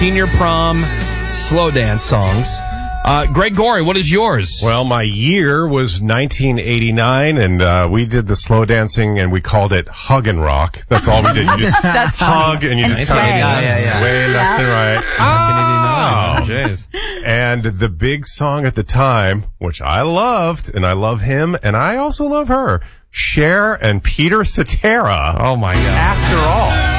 Senior prom slow dance songs. Greg Gorey, what is yours? Well, my year was 1989, and we did the slow dancing, and we called it Hug and Rock. That's all we did. You just hug, and you just kind of sway left and right. 1989. Jeez. And the big song at the time, which I loved, and I love him, and I also love her, Cher and Peter Cetera. Oh, my God. After All.